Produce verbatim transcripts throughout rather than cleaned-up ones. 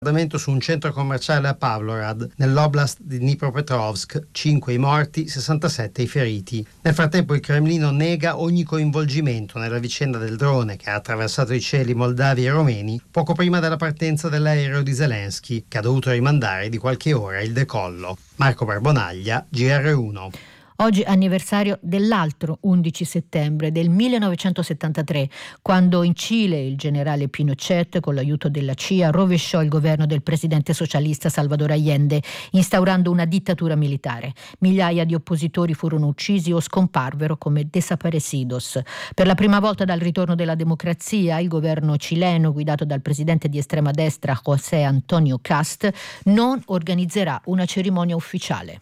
Su un centro commerciale a Pavlograd, nell'oblast di Dnipropetrovsk, cinque i morti, sessantasette i feriti. Nel frattempo il Cremlino nega ogni coinvolgimento nella vicenda del drone che ha attraversato i cieli moldavi e romeni poco prima della partenza dell'aereo di Zelensky, che ha dovuto rimandare di qualche ora il decollo. Marco Barbonaglia, G R uno. Oggi anniversario dell'altro undici settembre del millenovecentosettantatré, quando in Cile il generale Pinochet, con l'aiuto della C I A, rovesciò il governo del presidente socialista Salvador Allende, instaurando una dittatura militare. Migliaia di oppositori furono uccisi o scomparvero come desaparecidos. Per la prima volta dal ritorno della democrazia, il governo cileno, guidato dal presidente di estrema destra José Antonio Cast, non organizzerà una cerimonia ufficiale.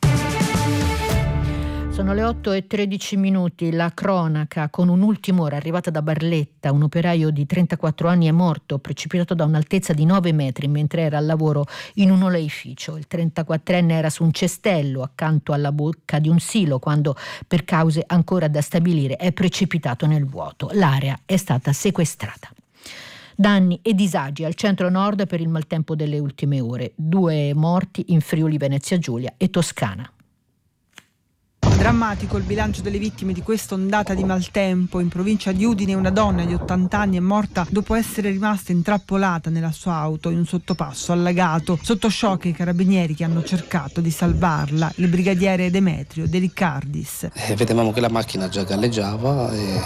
Sono le otto e tredici minuti, la cronaca con un'ultima ora arrivata da Barletta. Un operaio di trentaquattro anni è morto, precipitato da un'altezza di nove metri mentre era al lavoro in un oleificio. Il trentaquattrenne era su un cestello accanto alla bocca di un silo quando, per cause ancora da stabilire, è precipitato nel vuoto. L'area è stata sequestrata. Danni e disagi al centro-nord per il maltempo delle ultime ore. Due morti in Friuli Venezia Giulia e Toscana. Drammatico il bilancio delle vittime di questa ondata di maltempo. In provincia di Udine una donna di ottanta anni è morta dopo essere rimasta intrappolata nella sua auto in un sottopasso allagato. Sotto shock i carabinieri che hanno cercato di salvarla, il brigadiere Demetrio De Riccardis. Eh, vedevamo che la macchina già galleggiava e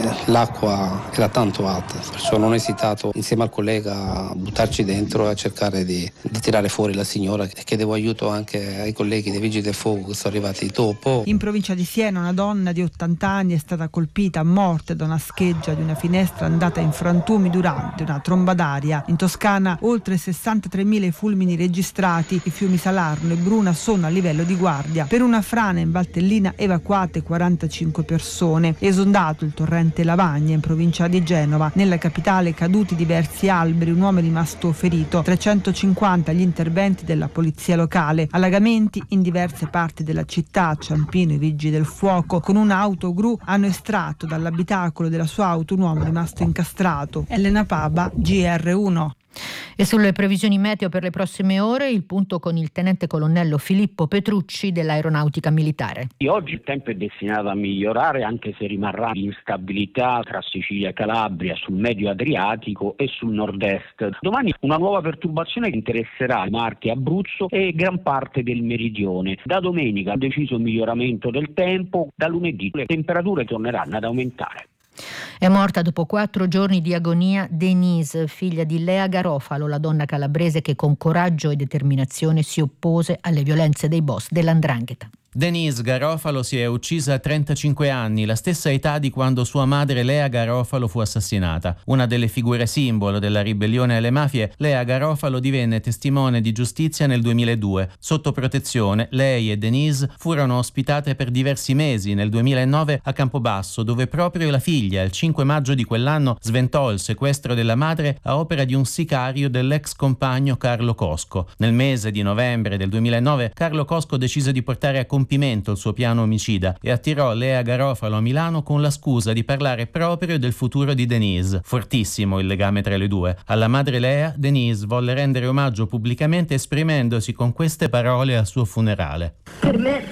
l'acqua era tanto alta, perciò non ho esitato insieme al collega a buttarci dentro e a cercare di, di tirare fuori la signora, e chiedevo aiuto anche ai colleghi dei vigili del fuoco che sono arrivati dopo. In provincia di Siena una donna di ottanta anni è stata colpita a morte da una scheggia di una finestra andata in frantumi durante una tromba d'aria. In Toscana oltre sessantatremila fulmini registrati, i fiumi Salarno e Bruna sono a livello di guardia. Per una frana in Valtellina evacuate quarantacinque persone. Esondato il torrente Lavagna in provincia di Genova. Nella capitale caduti diversi alberi, un uomo è rimasto ferito, trecentocinquanta gli interventi della polizia locale. Allagamenti in diverse parti della città. Ciampino, i vigili del fuoco con un'auto gru hanno estratto dall'abitacolo della sua auto un uomo rimasto incastrato. Elena Paba, G R uno. E sulle previsioni meteo per le prossime ore il punto con il tenente colonnello Filippo Petrucci dell'Aeronautica Militare. Oggi il tempo è destinato a migliorare, anche se rimarrà instabilità tra Sicilia e Calabria, sul medio Adriatico e sul nord-est. Domani una nuova perturbazione che interesserà Marche e Abruzzo e gran parte del meridione. Da domenica un deciso miglioramento del tempo, da lunedì le temperature torneranno ad aumentare. È morta dopo quattro giorni di agonia Denise, figlia di Lea Garofalo, la donna calabrese che con coraggio e determinazione si oppose alle violenze dei boss dell'Andrangheta. Denise Garofalo si è uccisa a trentacinque anni, la stessa età di quando sua madre Lea Garofalo fu assassinata. Una delle figure simbolo della ribellione alle mafie, Lea Garofalo divenne testimone di giustizia nel duemiladue. Sotto protezione, lei e Denise furono ospitate per diversi mesi nel duemilanove a Campobasso, dove proprio la figlia, il cinque maggio di quell'anno, sventò il sequestro della madre a opera di un sicario dell'ex compagno Carlo Cosco. Nel mese di novembre del duemilanove, Carlo Cosco decise di portare a compimento il suo piano omicida e attirò Lea Garofalo a Milano con la scusa di parlare proprio del futuro di Denise. Fortissimo il legame tra le due. Alla madre Lea, Denise volle rendere omaggio pubblicamente esprimendosi con queste parole al suo funerale. Per me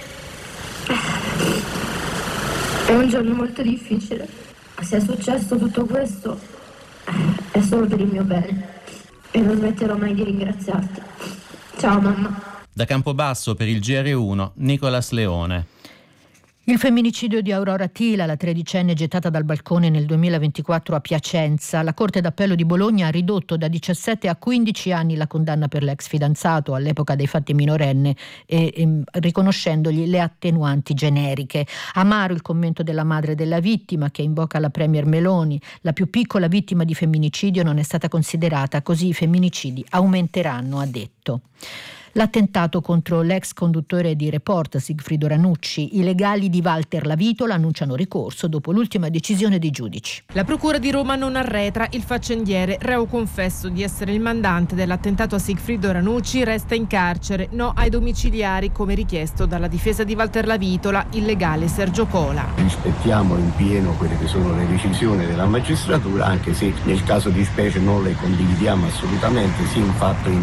è un giorno molto difficile. Se è successo tutto questo è solo per il mio bene e non smetterò mai di ringraziarti. Ciao mamma. Da Campobasso per il G R uno, Nicolas Leone. Il femminicidio di Aurora Tila, la tredicenne gettata dal balcone nel duemilaventiquattro a Piacenza. La Corte d'Appello di Bologna ha ridotto da diciassette a quindici anni la condanna per l'ex fidanzato all'epoca dei fatti minorenne, e, e, riconoscendogli le attenuanti generiche. Amaro il commento della madre della vittima, che invoca la premier Meloni. La più piccola vittima di femminicidio non è stata considerata, così i femminicidi aumenteranno, ha detto. L'attentato contro l'ex conduttore di Report Sigfrido Ranucci. I legali di Walter Lavitola annunciano ricorso dopo l'ultima decisione dei giudici. La Procura di Roma non arretra. Il faccendiere, reo confesso di essere il mandante dell'attentato a Sigfrido Ranucci, resta in carcere. No ai domiciliari, come richiesto dalla difesa di Walter Lavitola, il legale Sergio Cola. Rispettiamo in pieno quelle che sono le decisioni della magistratura, anche se nel caso di specie non le condividiamo assolutamente, sì, un fatto